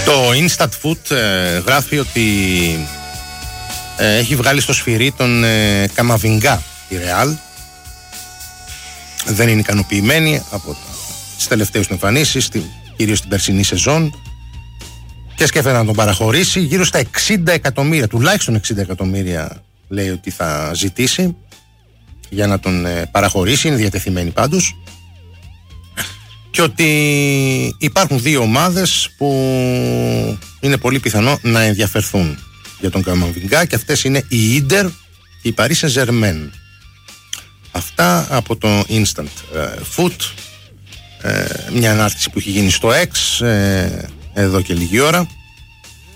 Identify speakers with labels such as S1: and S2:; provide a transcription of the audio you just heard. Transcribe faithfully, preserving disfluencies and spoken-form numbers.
S1: Το Instant Food ε, γράφει ότι ε, έχει βγάλει στο σφυρί τον ε, Καμαβινγκά η Real. Δεν είναι ικανοποιημένη από τις τελευταίες εμφανίσεις, κυρίως την περσινή σεζόν, και σκέφτεται να τον παραχωρήσει. Γύρω στα εξήντα εκατομμύρια, τουλάχιστον εξήντα εκατομμύρια λέει ότι θα ζητήσει για να τον ε, παραχωρήσει. Είναι διατεθειμένη πάντως. Και ότι υπάρχουν δύο ομάδες που είναι πολύ πιθανό να ενδιαφερθούν για τον Καμαβινγκά, και αυτές είναι η Ίντερ και η Paris Saint-Germain. Αυτά από το Instant Food, μια ανάρτηση που έχει γίνει στο X εδώ και λίγη ώρα.